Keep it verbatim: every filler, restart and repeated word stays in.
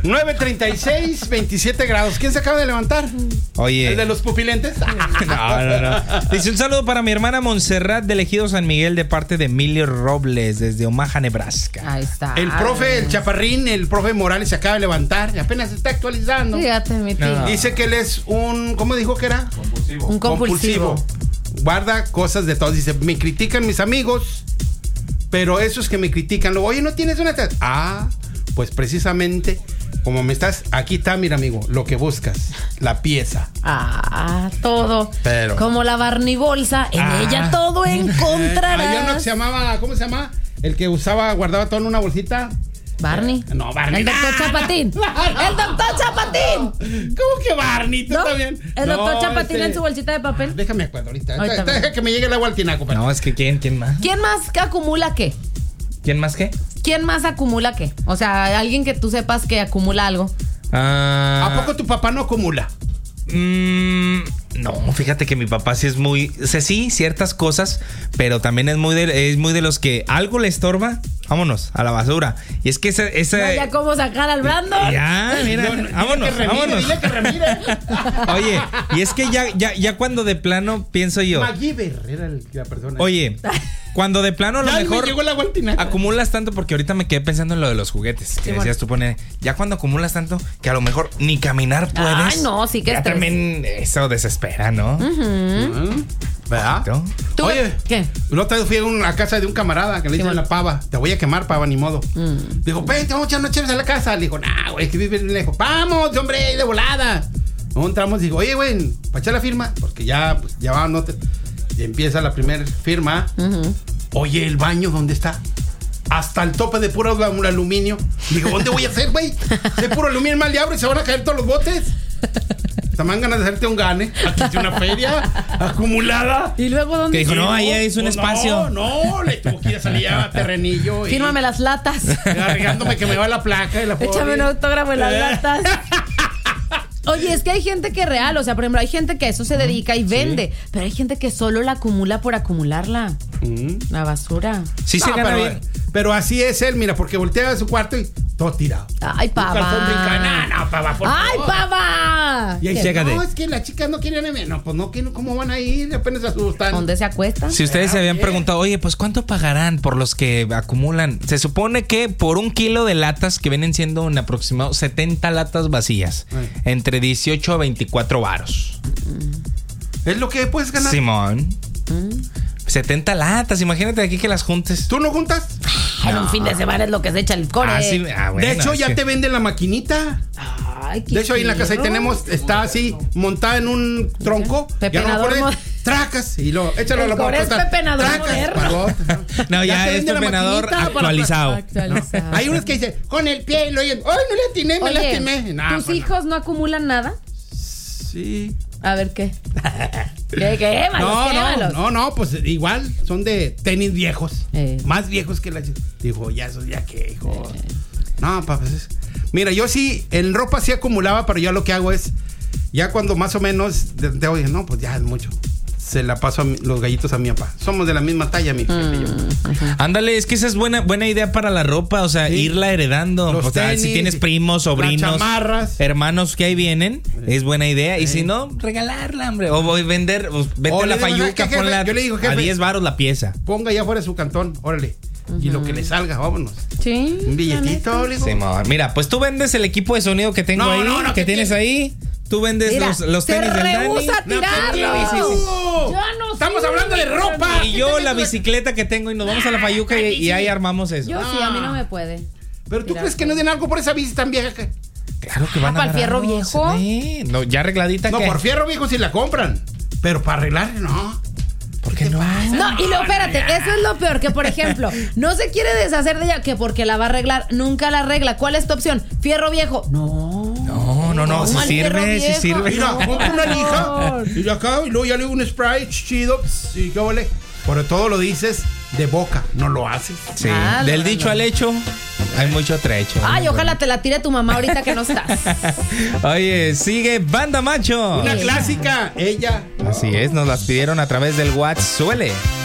nueve treinta y seis, veintisiete grados. ¿Quién se acaba de levantar? Oye. ¿El de los pupilentes? No, no, no. Dice un saludo para mi hermana Montserrat de Ejido San Miguel de parte de Emilio Robles desde Omaha, Nebraska. Ahí está. El profe, el chaparrín, el profe Morales se acaba de levantar y apenas se está actualizando. Fíjate, mi tío. No. Dice que él es un, ¿cómo dijo que era? Compulsivo. Un compulsivo. Guarda cosas de todos. Dice, me critican mis amigos, pero esos que me critican, luego, oye, ¿no tienes una? Ah, pues precisamente, como me estás, aquí está, mira, amigo, lo que buscas, la pieza. Ah, todo. Pero- Como la Barney Bolsa, en Ah. ella todo encontrarás. Había uno que se llamaba, ¿cómo se llama? El que usaba, guardaba todo en una bolsita. Barney. No, Barney. El doctor Chapatín. El doctor Chapatín. ¿Cómo que Barney? ¿Tú ¿No? también? El No, doctor Chapatín este- en su bolsita de papel. Déjame acuerdo ahorita. Ahorita Deja ven. que me llegue el agua al tinaco. pero- No, es que ¿quién? ¿Quién más? ¿Quién más que acumula qué? ¿Quién más qué? ¿Quién más acumula qué? O sea, alguien que tú sepas que acumula algo. Ah, ¿A poco tu papá no acumula? Mm, no, fíjate que mi papá sí es muy, o sea, sí, ciertas cosas, pero también es muy de, es muy de los que algo le estorba, vámonos, a la basura. Y es que esa, esa No, ya cómo sacar al Brandon. ya, mira, No, no, dile vámonos, que remire, vámonos. Dile que remire. Oye, y es que ya, ya, ya cuando de plano pienso yo, MacGyver era el- la persona. oye, cuando de plano a lo ya mejor me llegó el agua al tinaco. acumulas tanto, porque ahorita me quedé pensando en lo de los juguetes. Que Sí, decías tú, pone, ya cuando acumulas tanto que a lo mejor ni caminar puedes. Ay, no, sí que ya estrés. también eso desespera, ¿no? ¿Mm? ¿Verdad? ¿No? ¿Tú Oye, qué? el otro día fui a una casa de un camarada que le dicen bueno. la pava. Te voy a quemar, pava, ni modo. Mm. Dijo, vente, vamos a echar unas chéves a la casa. Le dijo, nah, güey, que vive bien lejos. Vamos, hombre, de volada. No entramos, digo, oye, güey, para echar la firma, porque ya, pues, ya va, no te... Y empieza la primera firma. Ujú. Oye, ¿el baño dónde está? Hasta el tope de puro alu- aluminio. Digo, ¿dónde voy a hacer, güey? De puro aluminio, mal diablo, y se van a caer todos los botes. Te dan ganas de hacerte un gane. Aquí es una feria acumulada. ¿Y luego dónde? Que dijo, no, ahí es un Pues espacio. No, no, le tuvo que ir a salir a terrenillo. Y Fírmame las latas. arriesgándome que me va la placa y la pobre. Échame un autógrafo en las Eh. latas. Oye, es que hay gente que real, o sea, por ejemplo, hay gente que a eso se dedica y vende, pero hay gente que solo la acumula por acumularla. Mm. La basura. Sí se No, gana pero, bien. pero así es él, mira, porque voltea a su cuarto y todo tirado. Ay, Un calzón pava. brincano. No, no, pava, por Ay, favor. pava. Y ahí ¿Qué? Chécate. no, es que las chicas no quieren irme. No, pues no, ¿quién- ¿cómo van a ir? Apenas se asustan. ¿Dónde se acuestan? Si ustedes se habían bien. preguntado, oye, pues ¿cuánto pagarán por los que acumulan? Se supone que por un kilo de latas, que vienen siendo en aproximado setenta latas vacías, Ay. entre dieciocho a veinticuatro varos. Es lo que puedes ganar. Simón. setenta latas, imagínate aquí que las juntes. ¿Tú no juntas? En un fin de semana es lo que se echa el core. Ah, sí, ah, bueno, de hecho, es ya que- te venden la maquinita. Ay, qué De hecho, ahí en la casa ahí fino. tenemos, está así, montada en un tronco. Pepe Ya no Nador pones, mod- tracas y lo échalo El a la core es botota. Pepe Nador Tracas, moderno. pagota. No, ya te es venden la pepenador maquinita para- actualizado. Actualizado. Hay unos que dicen, con el pie, y lo oyen, ¡ay, no le atiné, me Oye, lastimé! Nah, ¿tus pues, hijos no acumulan nada? Sí. A ver, ¿qué? ¿Qué? Quémalos, No, quémalos. no, no, no, pues igual son de tenis viejos. Eh. Más viejos que la. Dijo, ya eso, ya que, hijo. No, papá, pues es- mira, yo sí, en ropa sí acumulaba, pero yo lo que hago es, ya cuando más o menos, de, de, oye, no, pues ya es mucho. Se la paso a mi- los gallitos a mi papá. Somos de la misma talla, mi jefe y yo. Ándale, es que esa es buena, buena idea para la ropa, o sea, Sí. irla heredando. Los o sea, tenis, si tienes primos, sobrinos, las chamarras. hermanos que ahí vienen, es buena idea. Y Sí. si no, regalarla, hombre. O voy a vender, o vete O a la le digo, ¿sabes fayuca, qué, jefe? ponla Yo le digo, a jefe. diez varos la pieza. Ponga allá afuera su cantón, órale. Y lo que le salga, vámonos. Sí. Un billetito, le digo. Sí, mamá. Mira, pues tú vendes el equipo de sonido que tengo No, ahí, no, no, que ¿qué tienes tiene? ahí. Tú vendes Mira, los, los se tenis del Dani. rehúsa a No, tirarlo. ¿qué sí, sí. Ya no Estamos sirve. hablando de ropa. Y yo la bicicleta que tengo y nos vamos a la fayuca y, y ahí armamos eso. Yo sí, a mí no me puede. Pero tú Mira, crees que no den algo por esa bici tan vieja que. Claro que van Ah, a ¿para el dar fierro algo. viejo? Sí. No, ya arregladita No, que. por fierro viejo sí la compran. Pero para arreglar, no. ¿Por qué no? No, y luego, espérate, eso es lo peor, que por ejemplo, no se quiere deshacer de ella, que porque la va a arreglar, nunca la arregla. ¿Cuál es tu opción? ¿Fierro viejo? No. No, no, no, sí ¿Cómo al fierro sirve, sí viejo? sirve. Mira, No. compra una lija y yo acá, y luego ya le digo un spray chido. Y qué vale. Por todo lo dices de boca, no lo haces. Sí. Ah, Del no, dicho no. al hecho, hay mucho trecho. Ay, ojalá te la tire tu mamá ahorita que no estás. Oye, sigue Banda Macho. Una clásica, ella. Así es, nos las pidieron a través del WhatsApp. Suele.